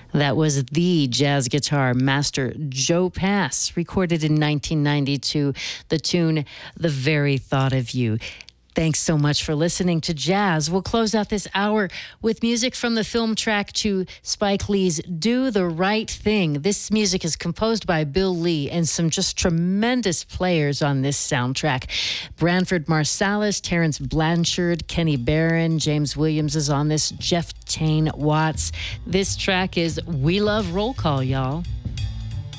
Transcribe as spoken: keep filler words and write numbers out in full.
That was the jazz guitar master Joe Pass, recorded in nineteen ninety-two, the tune The Very Thought of You. Thanks so much for listening to Jazz. We'll close out this hour with music from the film track to Spike Lee's Do the Right Thing. This music is composed by Bill Lee and some just tremendous players on this soundtrack. Branford Marsalis, Terrence Blanchard, Kenny Barron, James Williams is on this, Jeff Tane Watts. This track is We Love Roll Call, y'all.